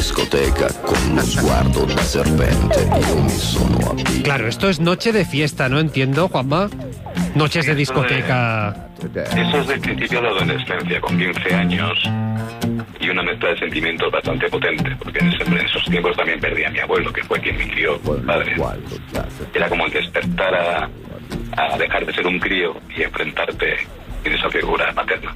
discoteca con lo sguardo da serpente. Io mi sono abituato. Claro, esto es noche de fiesta, ¿no? Entiendo, Juanma. Noches de discoteca. Eso es del principio de la adolescencia, con 15 años, y una mezcla de sentimientos bastante potente, porque en esos tiempos también perdí a mi abuelo, que fue quien me crió, padre. Era como el despertar a dejar de ser un crío y enfrentarte en esa figura paterna.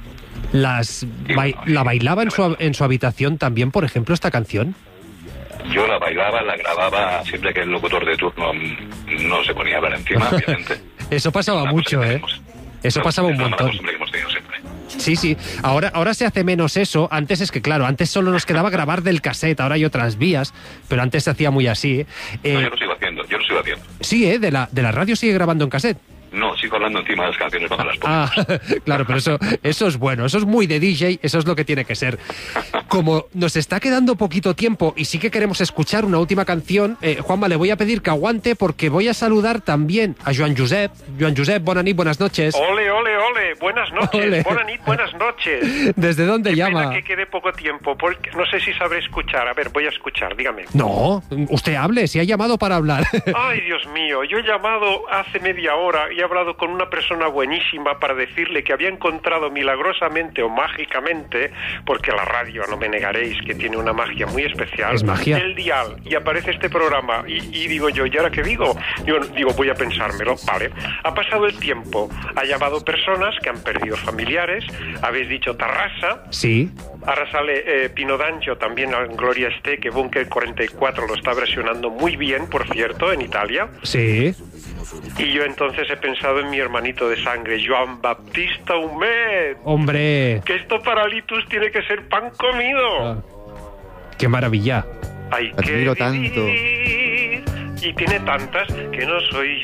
¿La bailaba en su habitación también, por ejemplo, esta canción? Yo la bailaba, la grababa siempre que el locutor de turno no se ponía a hablar encima, obviamente. Eso pasaba mucho, ¿eh? Eso pasaba un montón. Que hemos tenido siempre. Sí. Ahora se hace menos eso. Antes es que, claro, antes solo nos quedaba grabar del cassette, ahora hay otras vías, pero antes se hacía muy así. No, yo lo sigo haciendo. Sí, de la radio sigue grabando en cassette. No, sigo hablando encima de las canciones cuando las pongo. Claro, pero eso es bueno, eso es muy de DJ, eso es lo que tiene que ser. Como nos está quedando poquito tiempo y sí que queremos escuchar una última canción, Juanma, le voy a pedir que aguante porque voy a saludar también a Joan Josep. Joan Josep, bona nit, buenas noches. Ole, buenas noches, ole. Buenas noches. ¿Desde dónde Qué llama? Pena que quede poco tiempo, porque no sé si sabré escuchar. A ver, voy a escuchar, dígame. No, usted hable, si ha llamado para hablar. Ay, Dios mío, yo he llamado hace media hora y he hablado con una persona buenísima para decirle que había encontrado milagrosamente o mágicamente, porque la radio, no me negaréis, que tiene una magia muy especial. Es magia. El dial, y aparece este programa, y digo yo, ¿y ahora qué digo? Digo, voy a pensármelo, vale. Ha pasado el tiempo, ha llamado personas que han perdido familiares, habéis dicho Tarrasa. Sí. Ahora sale Pino D'Angio, también en Gloria esté, que Bunker 44 lo está versionando muy bien, por cierto, en Italia. Sí. Y yo entonces he pensado en mi hermanito de sangre, Joan Baptista Humet. Hombre. Que esto para Litus tiene que ser pan comido. Qué maravilla. Hay que admiro tanto. Y tiene tantas que no soy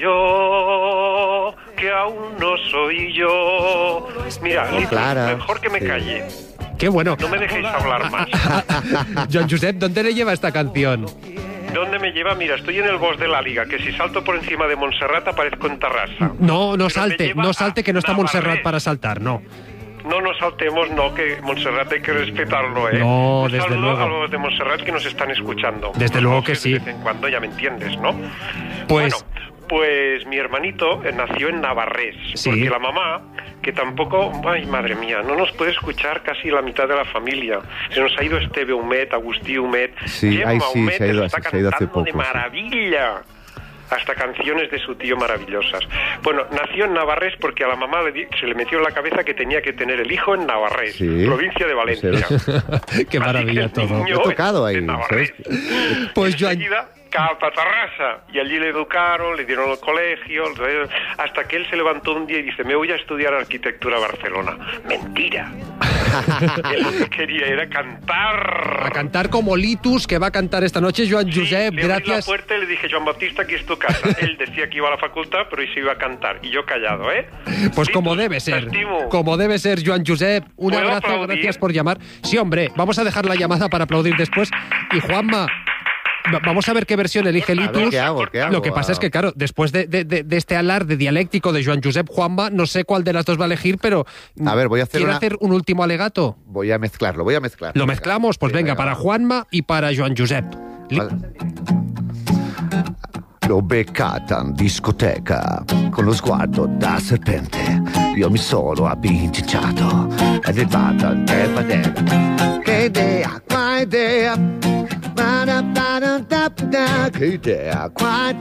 yo, que aún no soy yo. Mira, Litus, Clara, mejor que me calle. Qué bueno. No me dejéis hablar más. Joan Josep, ¿dónde le lleva esta canción? ¿Dónde me lleva? Mira, estoy en el boss de la liga, que si salto por encima de Montserrat aparezco en Tarrasa. No Pero salte, que no está Montserrat para saltar, no. No nos saltemos, no, que Montserrat hay que respetarlo, ¿eh? No, desde desde luego. A los de Montserrat que nos están escuchando. Desde luego que sí. De vez en cuando, ya me entiendes, ¿no? Pues... Bueno, pues mi hermanito nació en Navarrés, sí. Porque la mamá, que tampoco, ay madre mía, no nos puede escuchar casi la mitad de la familia. Se nos ha ido Esteve Humet, Agustí Humet, Gemma Humet, se ha ido está hace cantando poco, de maravilla. Hasta canciones de su tío maravillosas. Bueno, nació en Navarrés porque a la mamá se le metió en la cabeza que tenía que tener el hijo en Navarrés, provincia de Valencia. Qué maravilla todo. He tocado ahí, ¿sabes? Pues yo... Capa Tarrasa, y allí le educaron, le dieron el colegio, hasta que él se levantó un día y dice, me voy a estudiar arquitectura a Barcelona. Mentira. Él lo que quería era cantar. A cantar como Litus, que va a cantar esta noche. Joan Josep, le abrí la puerta y le dije, Joan Baptista, aquí es tu casa. Él decía que iba a la facultad, pero hoy se iba a cantar, y yo callado, ¿eh? Pues Litus, como debe ser. Como debe ser, Joan Josep. Un abrazo, aplaudir? Gracias por llamar. Sí, hombre, vamos a dejar la llamada para aplaudir después. Y Juanma... Vamos a ver qué versión elige Litus. ¿Qué hago? Lo que pasa es que, claro, después de este alarde dialéctico de Joan Josep, Juanma, no sé cuál de las dos va a elegir, pero... A ver, voy a hacer ¿quiere hacer un último alegato? Voy a mezclarlo. ¿Lo mezclamos? Pues venga, para Juanma y para Joan Josep. L'ho beccata in discoteca con lo sguardo da serpente. Io mi sono abbinciato ed è vada e vadera. Che idea, qua idea. Che idea, qua